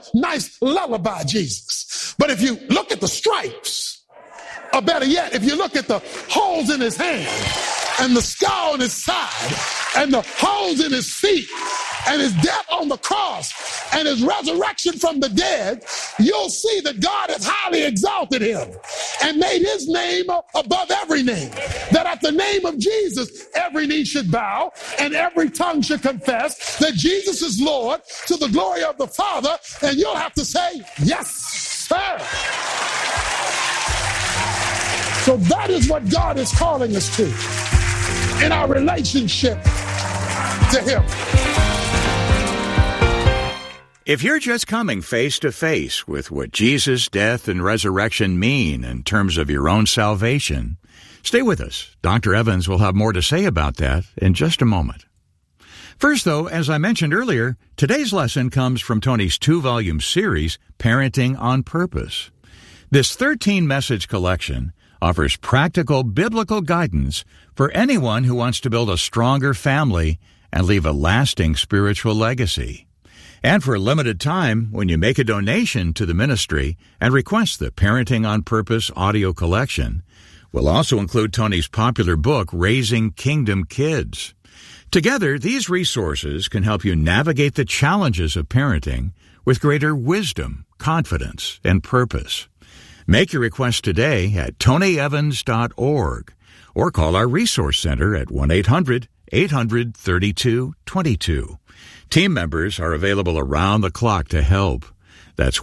nice lullaby Jesus. But if you look at the stripes, or better yet, if you look at the holes in his hand and the scar on his side and the holes in his feet and his death on the cross and his resurrection from the dead, you'll see that God has highly exalted him and made his name above every name. That at the name of Jesus, every knee should bow and every tongue should confess that Jesus is Lord to the glory of the Father. And you'll have to say, yes, sir. So that is what God is calling us to in our relationship to him. If you're just coming face to face with what Jesus' death and resurrection mean in terms of your own salvation, stay with us. Dr. Evans will have more to say about that in just a moment. First, though, as I mentioned earlier, today's lesson comes from Tony's 2-volume series, Parenting on Purpose. This 13-message collection offers practical biblical guidance for anyone who wants to build a stronger family and leave a lasting spiritual legacy. And for a limited time, when you make a donation to the ministry and request the Parenting on Purpose audio collection, we'll also include Tony's popular book, Raising Kingdom Kids. Together, these resources can help you navigate the challenges of parenting with greater wisdom, confidence, and purpose. Make your request today at tonyevans.org or call our Resource Center at 1-800-800-3222. Team members are available around the clock to help. That's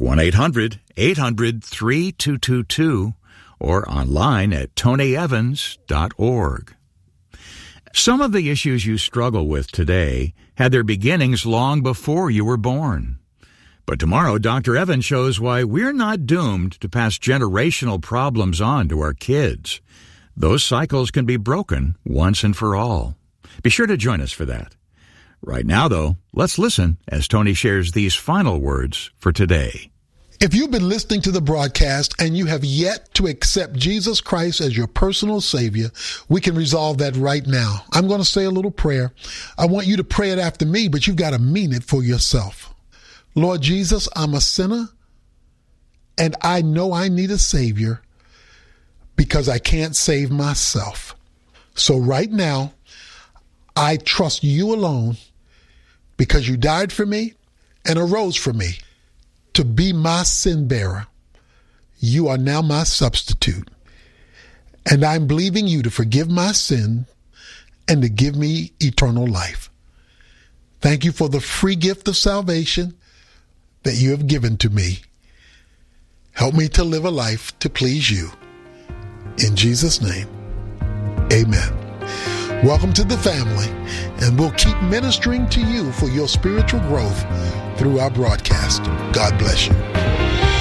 1-800-800-3222 or online at tonyevans.org. Some of the issues you struggle with today had their beginnings long before you were born. But tomorrow, Dr. Evans shows why we're not doomed to pass generational problems on to our kids. Those cycles can be broken once and for all. Be sure to join us for that. Right now, though, let's listen as Tony shares these final words for today. If you've been listening to the broadcast and you have yet to accept Jesus Christ as your personal Savior, we can resolve that right now. I'm going to say a little prayer. I want you to pray it after me, but you've got to mean it for yourself. Lord Jesus, I'm a sinner, and I know I need a Savior because I can't save myself. So right now, I trust you alone because you died for me and arose for me to be my sin bearer. You are now my substitute, and I'm believing you to forgive my sin and to give me eternal life. Thank you for the free gift of salvation that you have given to me. Help me to live a life to please you. In Jesus' name, amen. Welcome to the family, and we'll keep ministering to you for your spiritual growth through our broadcast. God bless you.